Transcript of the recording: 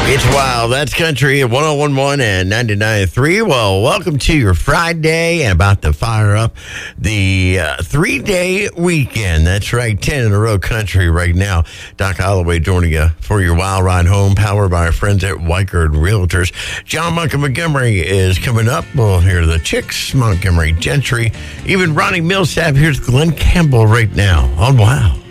It's wild. That's country at 101.1 and 99.3. Well, welcome to your Friday and about to fire up the 3-day weekend. That's right, 10 in a row country right now. Doc Holloway joining you for your wild ride home, powered by our friends at Weichert Realtors. John Montgomery is coming up. We'll hear the Chicks, Montgomery Gentry, even Ronnie Millsap. Here's Glenn Campbell right now on Wow.